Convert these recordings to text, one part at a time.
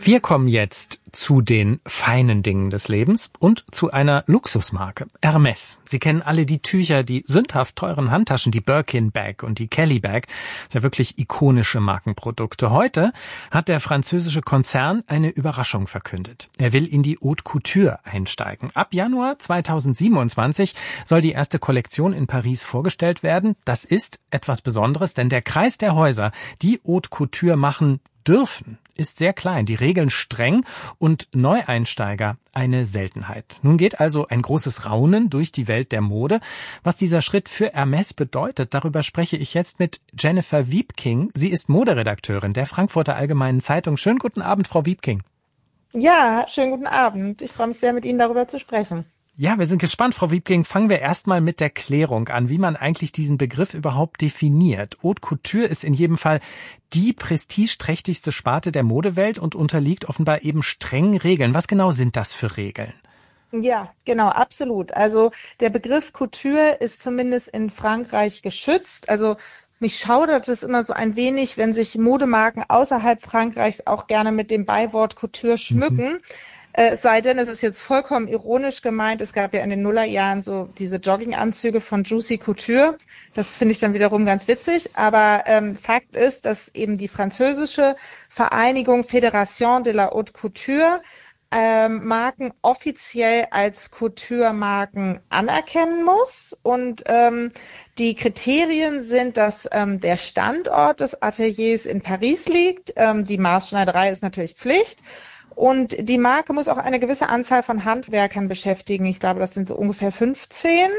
Wir kommen jetzt zu den feinen Dingen des Lebens und zu einer Luxusmarke, Hermès. Sie kennen alle die Tücher, die sündhaft teuren Handtaschen, die Birkin Bag und die Kelly Bag. Das sind ja wirklich ikonische Markenprodukte. Heute hat der französische Konzern eine Überraschung verkündet. Er will in die Haute Couture einsteigen. Ab Januar 2027 soll die erste Kollektion in Paris vorgestellt werden. Das ist etwas Besonderes, denn der Kreis der Häuser, die Haute Couture machen dürfen, ist sehr klein, die Regeln streng und Neueinsteiger eine Seltenheit. Nun geht also ein großes Raunen durch die Welt der Mode. Was dieser Schritt für Hermès bedeutet, darüber spreche ich jetzt mit Jennifer Wiepking. Sie ist Moderedakteurin der Frankfurter Allgemeinen Zeitung. Schönen guten Abend, Frau Wiepking. Ja, schönen guten Abend. Ich freue mich sehr, mit Ihnen darüber zu sprechen. Ja, wir sind gespannt, Frau Wiepking. Fangen wir erstmal mit der Klärung an, wie man eigentlich diesen Begriff überhaupt definiert. Haute Couture ist in jedem Fall die prestigeträchtigste Sparte der Modewelt und unterliegt offenbar eben strengen Regeln. Was genau sind das für Regeln? Ja, genau, absolut. Also der Begriff Couture ist zumindest in Frankreich geschützt. Also mich schaudert es immer so ein wenig, wenn sich Modemarken außerhalb Frankreichs auch gerne mit dem Beiwort Couture schmücken. Es sei denn, es ist jetzt vollkommen ironisch gemeint. Es gab ja in den Nullerjahren so diese Jogginganzüge von Juicy Couture. Das finde ich dann wiederum ganz witzig. Aber Fakt ist, dass eben die französische Vereinigung Fédération de la Haute Couture Marken offiziell als Couture-Marken anerkennen muss. Und die Kriterien sind, dass der Standort des Ateliers in Paris liegt. Die Maßschneiderei ist natürlich Pflicht. Und die Marke muss auch eine gewisse Anzahl von Handwerkern beschäftigen. Ich glaube, das sind so ungefähr 15.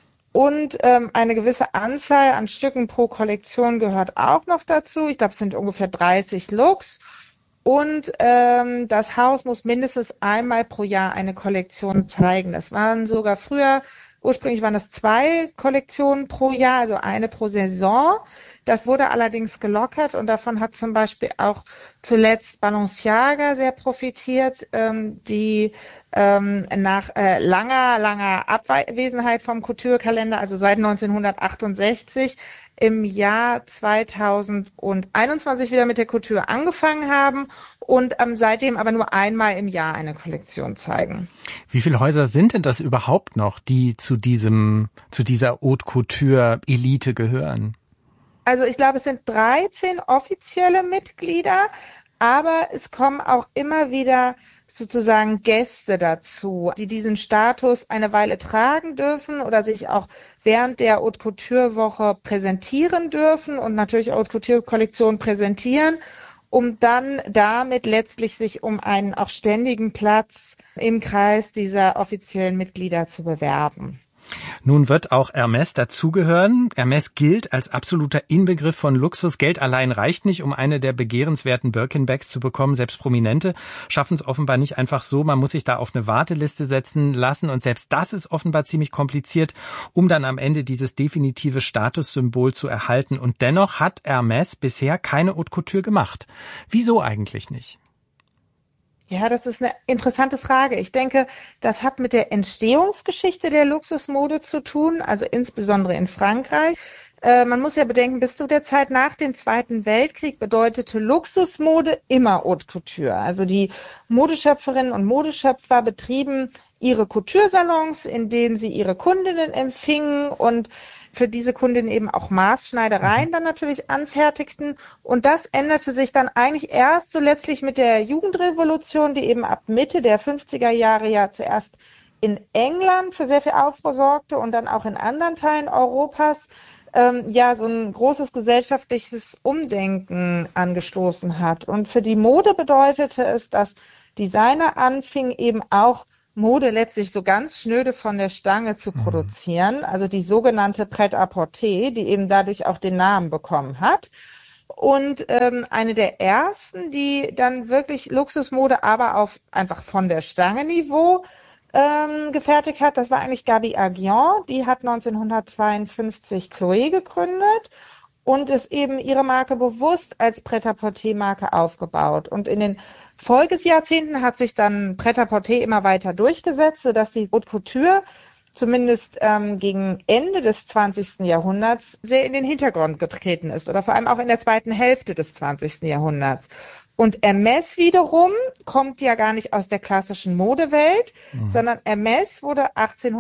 Und eine gewisse Anzahl an Stücken pro Kollektion gehört auch noch dazu. Ich glaube, es sind ungefähr 30 Looks. Und das Haus muss mindestens einmal pro Jahr eine Kollektion zeigen. Das waren sogar früher, ursprünglich waren das 2 Kollektionen pro Jahr, also eine pro Saison. Das wurde allerdings gelockert und davon hat zum Beispiel auch zuletzt Balenciaga sehr profitiert, die nach langer Abwesenheit vom Couture-Kalender, also seit 1968, im Jahr 2021 wieder mit der Couture angefangen haben und seitdem aber nur einmal im Jahr eine Kollektion zeigen. Wie viele Häuser sind denn das überhaupt noch, die zu dieser Haute Couture-Elite gehören? Also ich glaube, es sind 13 offizielle Mitglieder, aber es kommen auch immer wieder sozusagen Gäste dazu, die diesen Status eine Weile tragen dürfen oder sich auch während der Haute Couture Woche präsentieren dürfen und natürlich Haute Couture Kollektion präsentieren, um dann damit letztlich sich um einen auch ständigen Platz im Kreis dieser offiziellen Mitglieder zu bewerben. Nun wird auch Hermès dazugehören. Hermès gilt als absoluter Inbegriff von Luxus. Geld allein reicht nicht, um eine der begehrenswerten Birkin-Bags zu bekommen. Selbst Prominente schaffen es offenbar nicht einfach so. Man muss sich da auf eine Warteliste setzen lassen. Und selbst das ist offenbar ziemlich kompliziert, um dann am Ende dieses definitive Statussymbol zu erhalten. Und dennoch hat Hermès bisher keine Haute Couture gemacht. Wieso eigentlich nicht? Ja, das ist eine interessante Frage. Ich denke, das hat mit der Entstehungsgeschichte der Luxusmode zu tun, also insbesondere in Frankreich. Man muss ja bedenken, bis zu der Zeit nach dem Zweiten Weltkrieg bedeutete Luxusmode immer Haute Couture. Also die Modeschöpferinnen und Modeschöpfer betrieben ihre Couture-Salons, in denen sie ihre Kundinnen empfingen und für diese Kundinnen eben auch Maßschneidereien dann natürlich anfertigten. Und das änderte sich dann eigentlich erst so letztlich mit der Jugendrevolution, die eben ab Mitte der 50er Jahre ja zuerst in England für sehr viel Aufruhr sorgte und dann auch in anderen Teilen Europas so ein großes gesellschaftliches Umdenken angestoßen hat. Und für die Mode bedeutete es, dass Designer anfingen eben auch Mode letztlich so ganz schnöde von der Stange zu produzieren, also die sogenannte Prêt-à-porter, die eben dadurch auch den Namen bekommen hat. Und eine der ersten, die dann wirklich Luxusmode, aber auf einfach von der Stange Niveau gefertigt hat, das war eigentlich Gaby Aguillon. Die hat 1952 Chloé gegründet und ist eben ihre Marke bewusst als Prêt-à-porter-Marke aufgebaut. Und in den Folgejahrzehnten hat sich dann Prêt-à-porter immer weiter durchgesetzt, sodass die Haute Couture zumindest gegen Ende des 20. Jahrhunderts sehr in den Hintergrund getreten ist oder vor allem auch in der zweiten Hälfte des 20. Jahrhunderts. Und Hermès wiederum kommt ja gar nicht aus der klassischen Modewelt, sondern Hermès wurde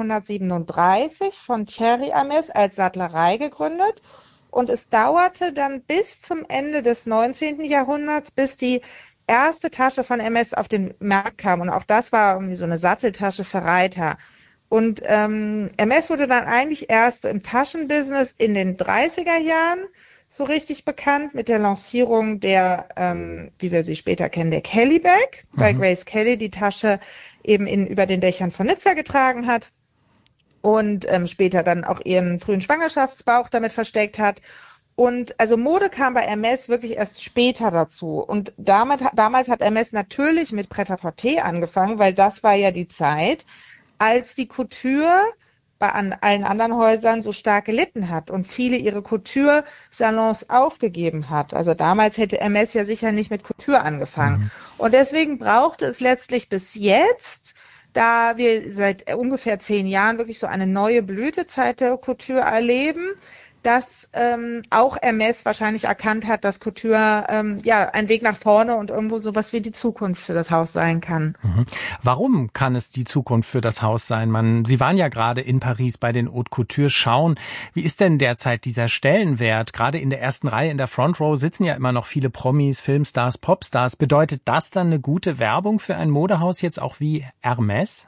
1837 von Thierry Hermès als Sattlerei gegründet. Und es dauerte dann bis zum Ende des 19. Jahrhunderts, bis die erste Tasche von Hermès auf den Markt kam. Und auch das war irgendwie so eine Satteltasche für Reiter. Und Hermès wurde dann eigentlich erst im Taschenbusiness in den 30er Jahren so richtig bekannt mit der Lancierung der, wie wir sie später kennen, der Kelly Bag, weil Grace Kelly die Tasche eben über den Dächern von Nizza getragen hat und später dann auch ihren frühen Schwangerschaftsbauch damit versteckt hat. Und also Mode kam bei Hermès wirklich erst später dazu. Und damals hat Hermès natürlich mit Prêt-à-porter angefangen, weil das war ja die Zeit, als die Couture bei allen anderen Häusern so stark gelitten hat und viele ihre Couture-Salons aufgegeben hat. Also damals hätte Hermès ja sicher nicht mit Couture angefangen. Und deswegen brauchte es letztlich bis jetzt, da wir seit ungefähr 10 Jahren wirklich so eine neue Blütezeit der Couture erleben, dass auch Hermès wahrscheinlich erkannt hat, dass Couture ein Weg nach vorne und irgendwo sowas wie die Zukunft für das Haus sein kann. Warum kann es die Zukunft für das Haus sein? Sie waren ja gerade in Paris bei den Haute Couture schauen. Wie ist denn derzeit dieser Stellenwert? Gerade in der ersten Reihe, in der Front Row sitzen ja immer noch viele Promis, Filmstars, Popstars. Bedeutet das dann eine gute Werbung für ein Modehaus jetzt auch wie Hermès?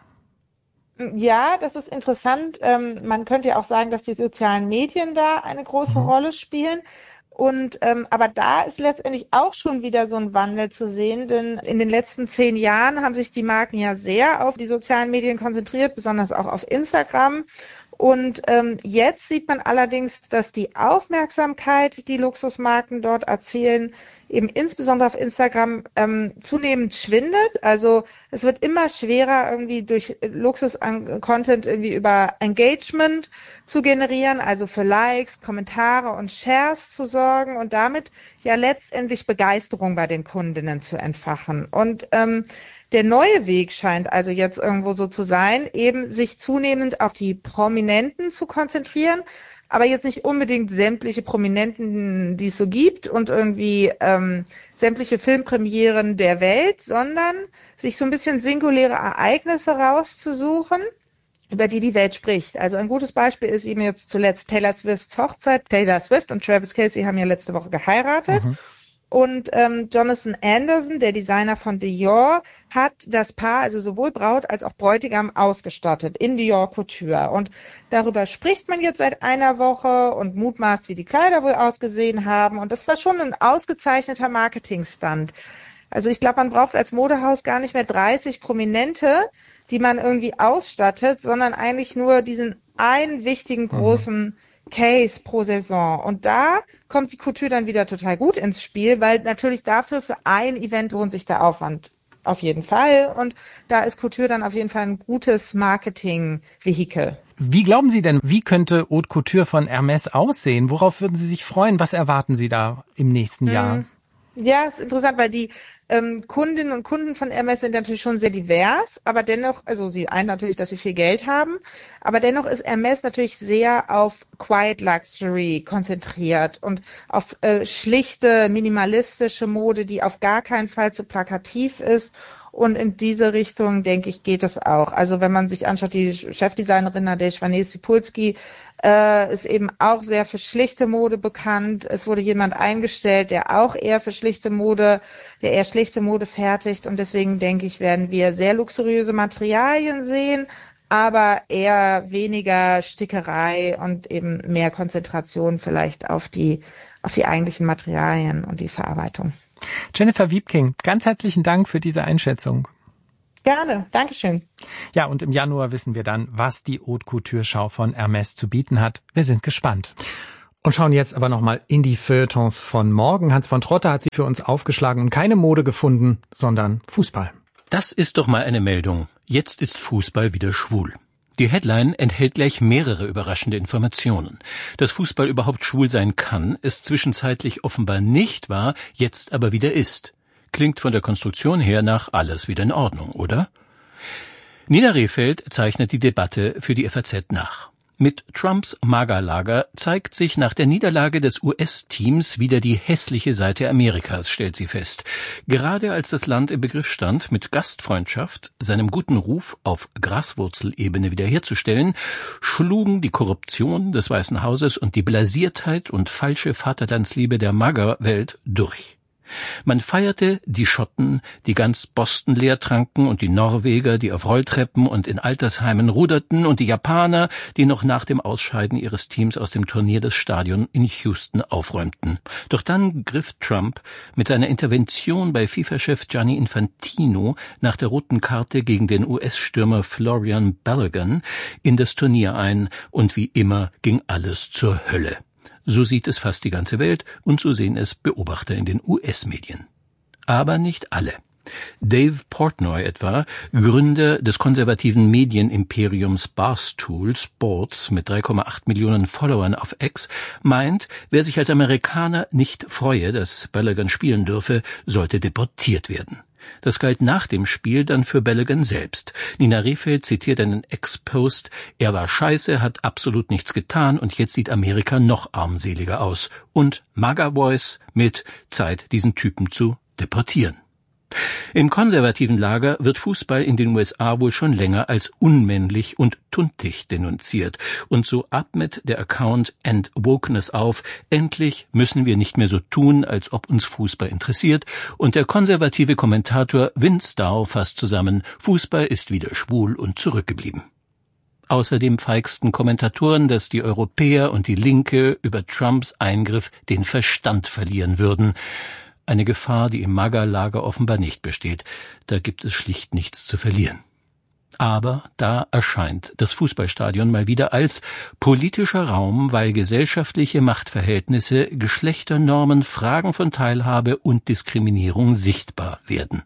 Ja, das ist interessant. Man könnte ja auch sagen, dass die sozialen Medien da eine große Rolle spielen. Und aber da ist letztendlich auch schon wieder so ein Wandel zu sehen, denn in den letzten 10 Jahren haben sich die Marken ja sehr auf die sozialen Medien konzentriert, besonders auch auf Instagram. Und jetzt sieht man allerdings, dass die Aufmerksamkeit, die Luxusmarken dort erzielen, eben insbesondere auf Instagram zunehmend schwindet. Also es wird immer schwerer, irgendwie durch Luxus-Content irgendwie über Engagement zu generieren, also für Likes, Kommentare und Shares zu sorgen und damit ja letztendlich Begeisterung bei den Kundinnen zu entfachen. Und der neue Weg scheint also jetzt irgendwo so zu sein, eben sich zunehmend auf die Prominenten zu konzentrieren, aber jetzt nicht unbedingt sämtliche Prominenten, die es so gibt und irgendwie sämtliche Filmpremieren der Welt, sondern sich so ein bisschen singuläre Ereignisse rauszusuchen, über die Welt spricht. Also ein gutes Beispiel ist eben jetzt zuletzt Taylor Swifts Hochzeit. Taylor Swift und Travis Kelce haben ja letzte Woche geheiratet. Und Jonathan Anderson, der Designer von Dior, hat das Paar, also sowohl Braut als auch Bräutigam, ausgestattet in Dior Couture. Und darüber spricht man jetzt seit einer Woche und mutmaßt, wie die Kleider wohl ausgesehen haben. Und das war schon ein ausgezeichneter Marketingstunt. Also ich glaube, man braucht als Modehaus gar nicht mehr 30 Prominente, die man irgendwie ausstattet, sondern eigentlich nur diesen einen wichtigen großen Case pro Saison. Und da kommt die Couture dann wieder total gut ins Spiel, weil natürlich dafür für ein Event lohnt sich der Aufwand auf jeden Fall. Und da ist Couture dann auf jeden Fall ein gutes Marketing-Vehikel. Wie glauben Sie denn, wie könnte Haute Couture von Hermès aussehen? Worauf würden Sie sich freuen? Was erwarten Sie da im nächsten Jahr? Ja, ist interessant, weil die Kundinnen und Kunden von Hermès sind natürlich schon sehr divers, aber dennoch, also sie einen natürlich, dass sie viel Geld haben, aber dennoch ist Hermès natürlich sehr auf Quiet Luxury konzentriert und auf schlichte, minimalistische Mode, die auf gar keinen Fall zu plakativ ist. Und in diese Richtung, denke ich, geht es auch. Also wenn man sich anschaut, die Chefdesignerin Nadège Vanez-Cipulski ist eben auch sehr für schlichte Mode bekannt. Es wurde jemand eingestellt, der auch eher schlichte Mode fertigt. Und deswegen, denke ich, werden wir sehr luxuriöse Materialien sehen, aber eher weniger Stickerei und eben mehr Konzentration vielleicht auf die eigentlichen Materialien und die Verarbeitung. Jennifer Wiepking, ganz herzlichen Dank für diese Einschätzung. Gerne, Dankeschön. Ja, und im Januar wissen wir dann, was die Haute Couture Schau von Hermès zu bieten hat. Wir sind gespannt. Und schauen jetzt aber nochmal in die Feuilletons von morgen. Hans von Trotter hat sie für uns aufgeschlagen und keine Mode gefunden, sondern Fußball. Das ist doch mal eine Meldung. Jetzt ist Fußball wieder schwul. Die Headline enthält gleich mehrere überraschende Informationen. Dass Fußball überhaupt schwul sein kann, es zwischenzeitlich offenbar nicht war, jetzt aber wieder ist. Klingt von der Konstruktion her nach alles wieder in Ordnung, oder? Nina Rehfeld zeichnet die Debatte für die FAZ nach. Mit Trumps MAGA-Lager zeigt sich nach der Niederlage des US-Teams wieder die hässliche Seite Amerikas, stellt sie fest. Gerade als das Land im Begriff stand, mit Gastfreundschaft seinem guten Ruf auf Graswurzelebene wiederherzustellen, schlugen die Korruption des Weißen Hauses und die Blasiertheit und falsche Vaterlandsliebe der MAGA-Welt durch. Man feierte die Schotten, die ganz Boston leer tranken, und die Norweger, die auf Rolltreppen und in Altersheimen ruderten, und die Japaner, die noch nach dem Ausscheiden ihres Teams aus dem Turnier das Stadion in Houston aufräumten. Doch dann griff Trump mit seiner Intervention bei FIFA-Chef Gianni Infantino nach der roten Karte gegen den US-Stürmer Florian Balogun in das Turnier ein, und wie immer ging alles zur Hölle. So sieht es fast die ganze Welt, und so sehen es Beobachter in den US-Medien. Aber nicht alle. Dave Portnoy etwa, Gründer des konservativen Medienimperiums Barstool Sports mit 3,8 Millionen Followern auf X, meint, wer sich als Amerikaner nicht freue, dass Balogun spielen dürfe, sollte deportiert werden. Das galt nach dem Spiel dann für Balogun selbst. Nina Rehfeld zitiert einen Ex-Post: Er war scheiße, hat absolut nichts getan, und jetzt sieht Amerika noch armseliger aus. Und MAGA-Voice mit Zeit, diesen Typen zu deportieren. Im konservativen Lager wird Fußball in den USA wohl schon länger als unmännlich und tuntig denunziert. Und so atmet der Account End Wokeness auf. Endlich müssen wir nicht mehr so tun, als ob uns Fußball interessiert. Und der konservative Kommentator Vince Dow fasst zusammen: Fußball ist wieder schwul und zurückgeblieben. Außerdem feigsten Kommentatoren, dass die Europäer und die Linke über Trumps Eingriff den Verstand verlieren würden. Eine Gefahr, die im MAGA-Lager offenbar nicht besteht. Da gibt es schlicht nichts zu verlieren. Aber da erscheint das Fußballstadion mal wieder als politischer Raum, weil gesellschaftliche Machtverhältnisse, Geschlechternormen, Fragen von Teilhabe und Diskriminierung sichtbar werden.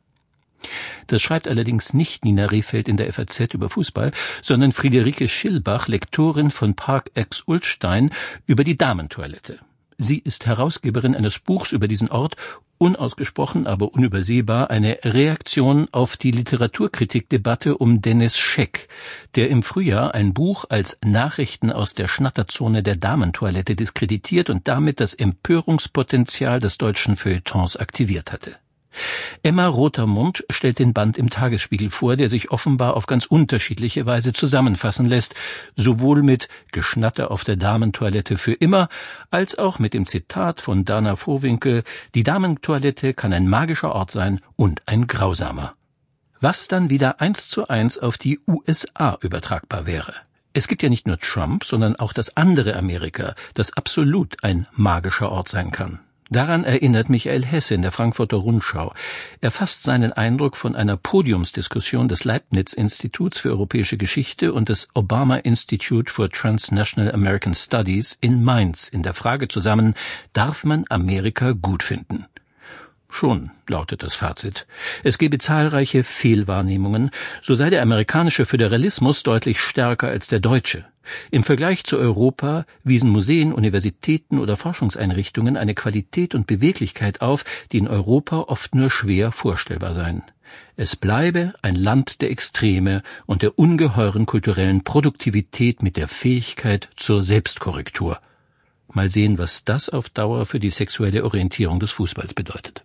Das schreibt allerdings nicht Nina Rehfeld in der FAZ über Fußball, sondern Friederike Schillbach, Lektorin von Park Ex Ulstein, über die Damentoilette. Sie ist Herausgeberin eines Buchs über diesen Ort, unausgesprochen, aber unübersehbar, eine Reaktion auf die Literaturkritikdebatte um Dennis Scheck, der im Frühjahr ein Buch als Nachrichten aus der Schnatterzone der Damentoilette diskreditiert und damit das Empörungspotenzial des deutschen Feuilletons aktiviert hatte. Emma Rotermund stellt den Band im Tagesspiegel vor, der sich offenbar auf ganz unterschiedliche Weise zusammenfassen lässt, sowohl mit Geschnatter auf der Damentoilette für immer, als auch mit dem Zitat von Dana Vohwinkel: Die Damentoilette kann ein magischer Ort sein und ein grausamer. Was dann wieder 1:1 auf die USA übertragbar wäre. Es gibt ja nicht nur Trump, sondern auch das andere Amerika, das absolut ein magischer Ort sein kann. Daran erinnert Michael Hesse in der Frankfurter Rundschau. Er fasst seinen Eindruck von einer Podiumsdiskussion des Leibniz-Instituts für europäische Geschichte und des Obama Institute for Transnational American Studies in Mainz in der Frage zusammen: Darf man Amerika gut finden? Schon, lautet das Fazit. Es gebe zahlreiche Fehlwahrnehmungen, so sei der amerikanische Föderalismus deutlich stärker als der deutsche. Im Vergleich zu Europa wiesen Museen, Universitäten oder Forschungseinrichtungen eine Qualität und Beweglichkeit auf, die in Europa oft nur schwer vorstellbar seien. Es bleibe ein Land der Extreme und der ungeheuren kulturellen Produktivität mit der Fähigkeit zur Selbstkorrektur. Mal sehen, was das auf Dauer für die sexuelle Orientierung des Fußballs bedeutet.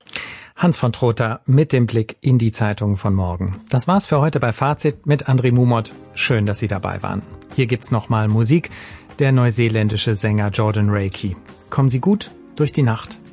Hans von Trotha mit dem Blick in die Zeitungen von morgen. Das war's für heute bei Fazit mit André Mumot. Schön, dass Sie dabei waren. Hier gibt's nochmal Musik. Der neuseeländische Sänger Jordan Rakey. Kommen Sie gut durch die Nacht.